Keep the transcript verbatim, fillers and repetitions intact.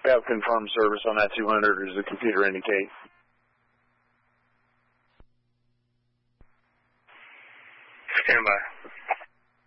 have confirmed service on that two hundred, as the computer indicates. Stand by.